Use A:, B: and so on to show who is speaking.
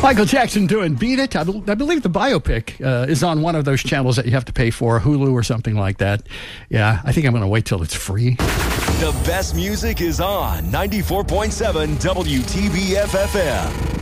A: Michael Jackson doing Beat It. I believe the biopic is on one of those channels that you have to pay for, Hulu or something like that. Yeah, I think I'm going to wait till it's free.
B: The best music is on 94.7 WTBF FM.